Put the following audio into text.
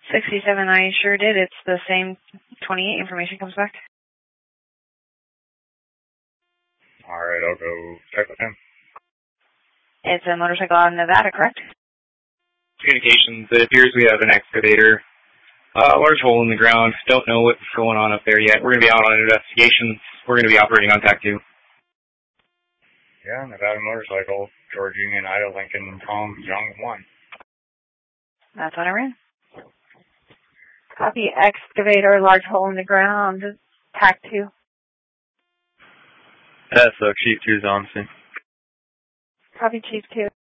67, I sure did. It's the same 28 information comes back. Alright, I'll go check with him. It's a motorcycle out in Nevada, correct? Communications, it appears we have an excavator. Large hole in the ground. Don't know what's going on up there yet. We're going to be out on investigations. We're going to be operating on TAC 2. Yeah, Nevada motorcycle, George Union, Ida Lincoln, Tom Young 1. That's what I ran. Copy, excavator, large hole in the ground, TAC 2. That's Chief 2's on scene. Copy, Chief 2.